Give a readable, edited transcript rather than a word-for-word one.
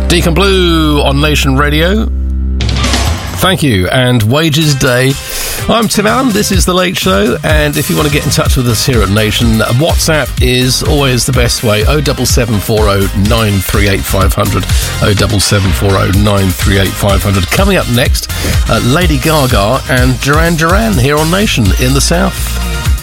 Deacon Blue on Nation Radio. Thank you, and Wages Day. I'm Tim Allen, this is The Late Show, and if you want to get in touch with us here at Nation, WhatsApp is always the best way, 07740 938 500, 07740 938 500. Coming up next, Lady Gaga and Duran Duran here on Nation in the South.